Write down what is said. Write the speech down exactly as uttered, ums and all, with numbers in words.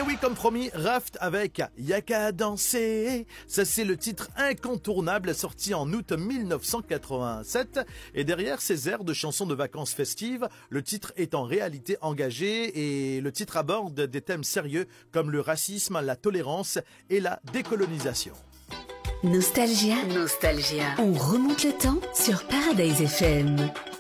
Et oui, comme promis, Raft avec Y'a qu'à danser. Ça, c'est le titre incontournable sorti en août mille neuf cent quatre-vingt-sept. Et derrière ces airs de chansons de vacances festives, le titre est en réalité engagé et le titre aborde des thèmes sérieux comme le racisme, la tolérance et la décolonisation. Nostalgia. Nostalgia. On remonte le temps sur Paradise F M.